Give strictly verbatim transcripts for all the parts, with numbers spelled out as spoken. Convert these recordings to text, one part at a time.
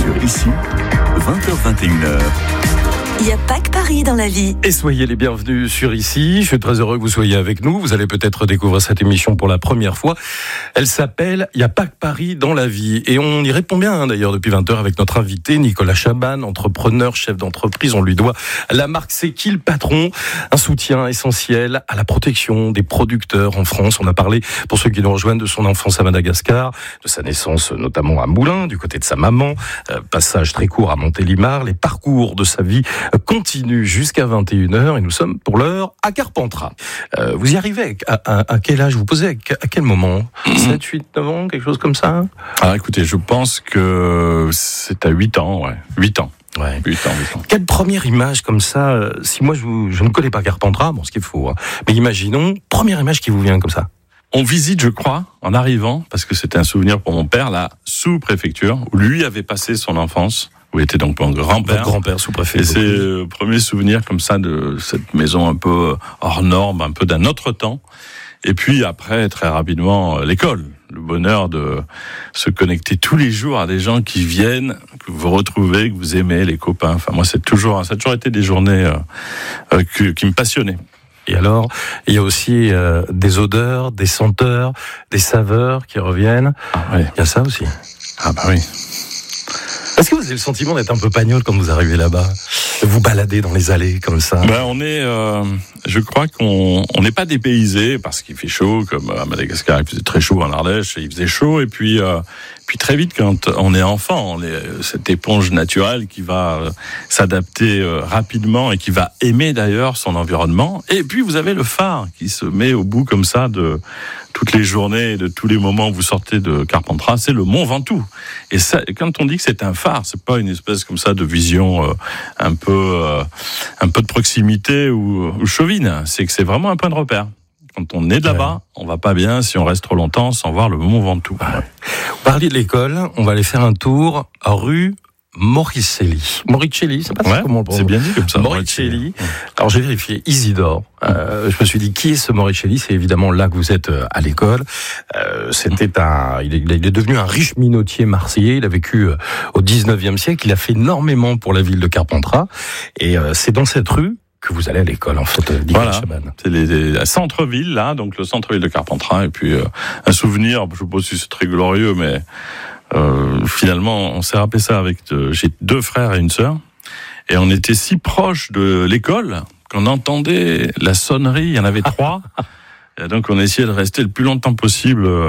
Sur Ici, vingt heures vingt et une heures. Il n'y a pas que Paris dans la vie. Et soyez les bienvenus sur Ici. Je suis très heureux que vous soyez avec nous. Vous allez peut-être découvrir cette émission pour la première fois. Elle s'appelle « Il n'y a pas que Paris dans la vie ». Et on y répond bien hein, d'ailleurs depuis vingt heures avec notre invité Nicolas Chaban, entrepreneur, chef d'entreprise. On lui doit la marque C'est qui le patron ? Un soutien essentiel à la protection des producteurs en France. On a parlé, pour ceux qui nous rejoignent, de son enfance à Madagascar, de sa naissance notamment à Moulins, du côté de sa maman, euh, passage très court à Montélimar, les parcours de sa vie continue jusqu'à vingt et une heures et nous sommes pour l'heure à Carpentras. Euh, vous y arrivez à, à, à quel âge ? Vous posez à, à quel moment ? sept, huit, neuf ans, quelque chose comme ça ? Alors écoutez, je pense que c'est à huit ans, ouais. huit ans. Ouais. huit ans, huit ans. Quelle première image comme ça, euh, si moi je, vous, je ne connais pas Carpentras, bon ce qu'il faut, hein, mais imaginons, première image qui vous vient comme ça. On visite, je crois, en arrivant, parce que c'était un souvenir pour mon père, la sous-préfecture, où lui avait passé son enfance, où était donc mon grand-père. Votre grand-père sous-préfet. Et c'est le premier souvenir comme ça de cette maison un peu hors norme, un peu d'un autre temps. Et puis après, très rapidement, l'école. Le bonheur de se connecter tous les jours à des gens qui viennent, que vous retrouvez, que vous aimez, les copains. Enfin, moi, c'est toujours, ça a toujours été des journées euh, qui, qui me passionnaient. Et alors, il y a aussi euh, des odeurs, des senteurs, des saveurs qui reviennent. Ah, oui. Il y a ça aussi. Ah bah oui. Est-ce que vous avez le sentiment d'être un peu pagnol quand vous arrivez là-bas ? De vous balader dans les allées comme ça ? Ben on est, euh, je crois qu'on on n'est pas dépaysé parce qu'il fait chaud, comme à Madagascar, il faisait très chaud en Ardèche, et il faisait chaud, et puis, euh, puis très vite quand on est enfant, on est cette éponge naturelle qui va euh, s'adapter euh, rapidement et qui va aimer d'ailleurs son environnement. Et puis vous avez le phare qui se met au bout comme ça de toutes les journées, de tous les moments où vous sortez de Carpentras, c'est le Mont Ventoux. Et ça, quand on dit que c'est un phare, c'est pas une espèce comme ça de vision euh, un peu, euh, un peu de proximité ou, ou chauvine. C'est que c'est vraiment un point de repère. Quand on est de là-bas, ouais. On va pas bien si on reste trop longtemps sans voir le Mont Ventoux. Ouais. Vous parliez de l'école, on va aller faire un tour à rue Moricelli. Moricelli, c'est pas ça ouais, comment on le c'est bien dit comme ça. Moricelli. Alors j'ai vérifié Isidore. Euh, je me suis dit qui est ce Moricelli ? C'est évidemment là que vous êtes à l'école. Euh, c'était un, il est, il est devenu un riche minotier marseillais. Il a vécu au dix-neuvième siècle. Il a fait énormément pour la ville de Carpentras. Et euh, c'est dans cette rue que vous allez à l'école, en fait, Nicolas voilà. Chaban. C'est les, les centre-ville, là, donc le centre-ville de Carpentras. Et puis euh, un souvenir, je sais pas si c'est très glorieux, mais Euh, finalement, on s'est rappelé ça avec... De, j'ai deux frères et une sœur, et on était si proches de l'école qu'on entendait la sonnerie, il y en avait trois, et donc on essayait de rester le plus longtemps possible euh,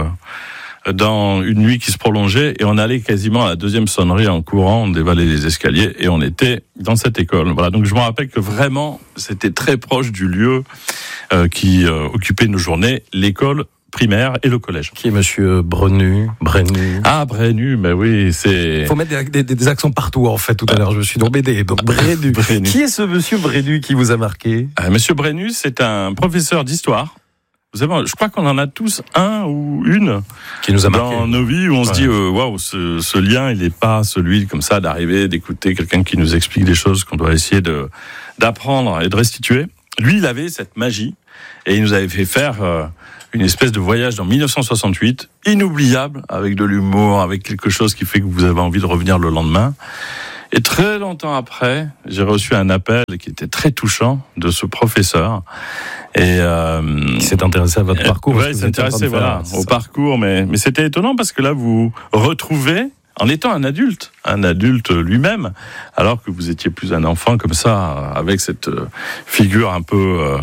dans une nuit qui se prolongeait, et on allait quasiment à la deuxième sonnerie en courant, on dévalait les escaliers, et on était dans cette école. Voilà, donc je me rappelle que vraiment, c'était très proche du lieu euh, qui euh, occupait nos journées, l'école primaire et le collège. Qui est monsieur Brenu, Brenu. Ah, Brenu, mais oui, c'est... Il faut mettre des, des, des accents partout, en fait, tout à l'heure, je me suis embêté. Donc, Brenu. Brenu. Qui est ce monsieur Brenu qui vous a marqué ? euh, Monsieur Brenu, c'est un professeur d'histoire. Vous savez, je crois qu'on en a tous un ou une qui nous a marqué dans nos vies où on ouais. se dit, euh, waouh, ce, ce lien, il n'est pas celui comme ça d'arriver, d'écouter quelqu'un qui nous explique des choses qu'on doit essayer de, d'apprendre et de restituer. Lui, il avait cette magie et il nous avait fait faire... Euh, une espèce de voyage dans dix-neuf cent soixante-huit, inoubliable, avec de l'humour, avec quelque chose qui fait que vous avez envie de revenir le lendemain. Et très longtemps après, j'ai reçu un appel qui était très touchant de ce professeur. Et euh, qui s'est intéressé à votre parcours. Oui, il s'est intéressé voilà, au ça. parcours, mais, mais c'était étonnant parce que là, vous retrouvez, en étant un adulte, un adulte lui-même, alors que vous étiez plus un enfant comme ça, avec cette figure un peu... Euh,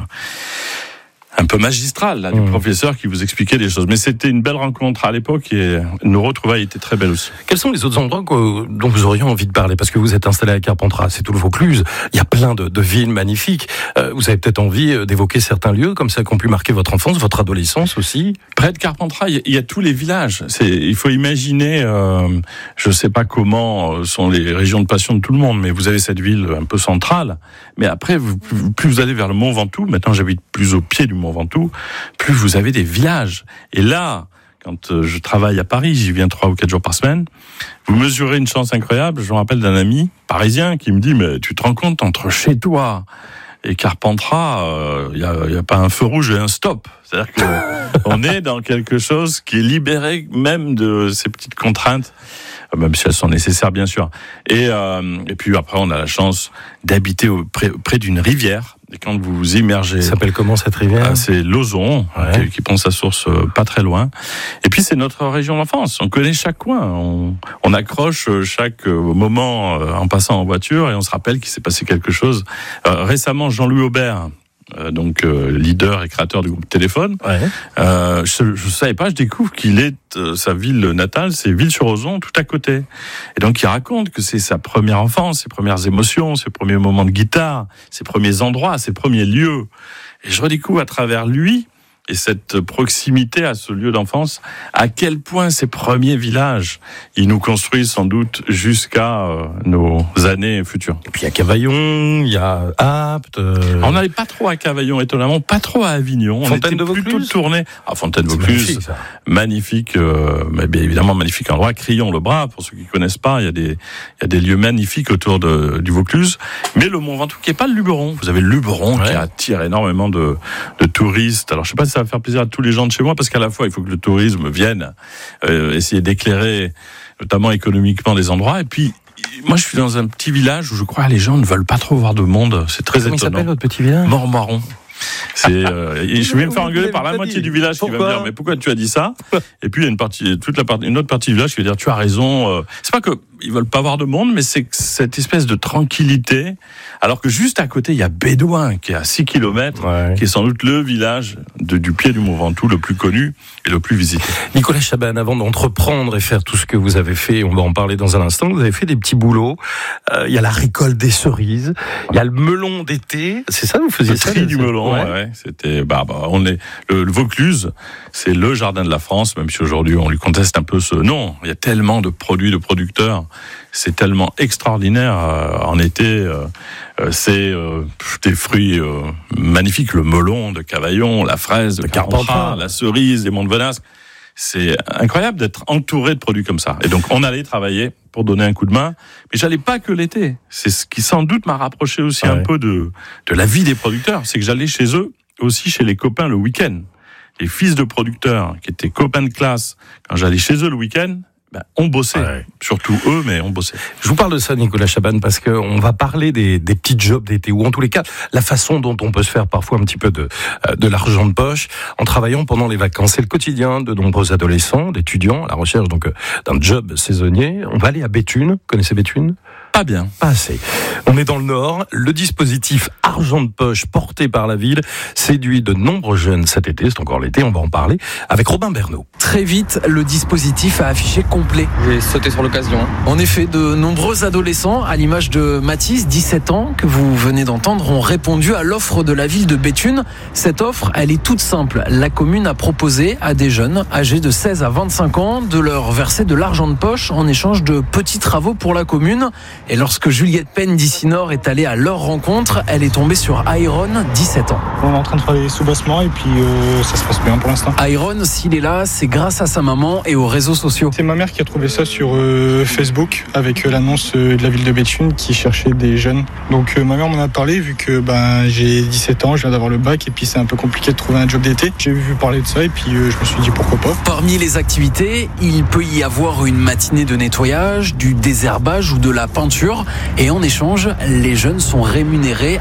un peu magistral là, du mmh. professeur qui vous expliquait des choses. Mais c'était une belle rencontre à l'époque et nos retrouvailles étaient très belles aussi. Quels sont les autres endroits que, dont vous auriez envie de parler ? Parce que vous êtes installé à Carpentras, c'est tout le Vaucluse, il y a plein de, de villes magnifiques. Euh, vous avez peut-être envie d'évoquer certains lieux comme ça qui ont pu marquer votre enfance, votre adolescence aussi ? Près de Carpentras, il y, y a tous les villages. C'est, il faut imaginer, euh, je ne sais pas comment sont les régions de passion de tout le monde, mais vous avez cette ville un peu centrale. Mais après, vous, plus vous allez vers le Mont Ventoux, maintenant j'habite plus au pied du Mont Ventoux, plus vous avez des villages. Et là, quand je travaille à Paris, j'y viens trois ou quatre jours par semaine, vous mesurez une chance incroyable. Je me rappelle d'un ami parisien qui me dit « Mais tu te rends compte, entre chez toi et Carpentras, il euh, n'y a, y a pas un feu rouge et un stop. C'est-à-dire que on est dans quelque chose qui est libéré même de ces petites contraintes, même si elles sont nécessaires bien sûr. Et, euh, et puis après, on a la chance d'habiter au, près, près d'une rivière. Et quand vous vous immergez... Ça s'appelle comment cette rivière ? Ah, c'est l'Ozon, ouais. qui, qui prend sa source euh, pas très loin. Et puis c'est notre région d'enfance. On connaît chaque coin. On, on accroche chaque moment euh, en passant en voiture et on se rappelle qu'il s'est passé quelque chose. Euh, récemment, Jean-Louis Aubert, euh, donc euh, leader et créateur du groupe Téléphone, ouais. euh, je ne savais pas, je découvre qu'il est euh, sa ville natale, c'est Ville-sur-Ozon, tout à côté. Et donc il raconte que c'est sa première enfance, ses premières émotions, ses premiers moments de guitare, ses premiers endroits, ses premiers lieux. Et je redécouvre à travers lui et cette proximité à ce lieu d'enfance, à quel point ces premiers villages, ils nous construisent sans doute jusqu'à euh, nos années futures. Et puis il y a Cavaillon, il y a Apt. Euh... On n'allait pas trop à Cavaillon, étonnamment, pas trop à Avignon. Fontaine on était de plutôt tourné à Fontaine de Vaucluse. Magnifique, magnifique euh, mais bien évidemment magnifique endroit. Crillon-le-Bras, pour ceux qui connaissent pas, il y a des il y a des lieux magnifiques autour de, du Vaucluse. Mais le Mont Ventoux, qui est pas le Luberon. Vous avez le Luberon ouais. qui attire énormément de, de touristes. Alors je sais pas si ça va faire plaisir à tous les gens de chez moi, parce qu'à la fois il faut que le tourisme vienne euh, essayer d'éclairer notamment économiquement des endroits, et puis moi je suis dans un petit village où je crois que les gens ne veulent pas trop voir de monde, c'est très Comment étonnant. Comment il s'appelle votre petit village ? Mormaron. C'est, euh, et je vais me faire engueuler par la moitié du village qui va me dire mais pourquoi tu as dit ça ? Et puis il y a une partie, toute la partie, une autre partie du village qui va dire tu as raison. Euh, c'est pas que ils veulent pas voir de monde, mais c'est cette espèce de tranquillité. Alors que juste à côté il y a Bédouin qui est à six kilomètres, ouais. qui est sans doute le village de, du pied du Mont Ventoux le plus connu et le plus visité. Nicolas Chaban, avant d'entreprendre et faire tout ce que vous avez fait, on va en parler dans un instant. Vous avez fait des petits boulots. Euh, il y a la récolte des cerises, il y a le melon d'été. C'est ça, vous faisiez le ça ? Le tri du melon, ouais. ouais c'était Bah, bah, on est le, le Vaucluse, c'est le jardin de la France, même si aujourd'hui on lui conteste un peu ce nom. Il y a tellement de produits, de producteurs, c'est tellement extraordinaire. Euh, en été, euh, c'est euh, des fruits euh, magnifiques, le melon de Cavaillon, la fraise de Carpentras, la cerise des Monts de Venasque. C'est incroyable d'être entouré de produits comme ça. Et donc on allait travailler pour donner un coup de main, mais j'allais pas que l'été. C'est ce qui sans doute m'a rapproché aussi ah un ouais. peu de de la vie des producteurs, c'est que j'allais chez eux, aussi chez les copains le week-end. Les fils de producteurs qui étaient copains de classe, quand j'allais chez eux le week-end, ben, on bossait. Ouais. Surtout eux, mais on bossait. Je vous parle de ça, Nicolas Chaban, parce qu'on va parler des, des petits jobs d'été, ou en tous les cas, la façon dont on peut se faire parfois un petit peu de, de l'argent de poche en travaillant pendant les vacances. C'est le quotidien de nombreux adolescents, d'étudiants, à la recherche donc d'un job saisonnier. On va aller à Béthune. Vous connaissez Béthune ? Pas bien. Pas assez. On est dans le Nord. Le dispositif argent de poche porté par la ville séduit de nombreux jeunes cet été. C'est encore l'été, on va en parler avec Robin Bernot. Très vite, le dispositif a affiché complet. J'ai sauté sur l'occasion. En effet, de nombreux adolescents, à l'image de Mathis, dix-sept ans, que vous venez d'entendre, ont répondu à l'offre de la ville de Béthune. Cette offre, elle est toute simple. La commune a proposé à des jeunes âgés de seize à vingt-cinq ans de leur verser de l'argent de poche en échange de petits travaux pour la commune. Et lorsque Juliette Penn d'ici Nord est allée à leur rencontre, elle est tombée sur Iron, dix-sept ans. On est en train de faire des sous-bassements et puis euh, ça se passe bien pour l'instant. Iron, s'il est là, c'est grâce à sa maman et aux réseaux sociaux. C'est ma mère qui a trouvé ça sur euh, Facebook avec euh, l'annonce euh, de la ville de Béthune qui cherchait des jeunes. Donc euh, ma mère m'en a parlé vu que ben, j'ai dix-sept ans, je viens d'avoir le bac et puis c'est un peu compliqué de trouver un job d'été. J'ai vu parler de ça et puis euh, je me suis dit pourquoi pas. Parmi les activités, il peut y avoir une matinée de nettoyage, du désherbage ou de la peinture. Et en échange, les jeunes sont rémunérés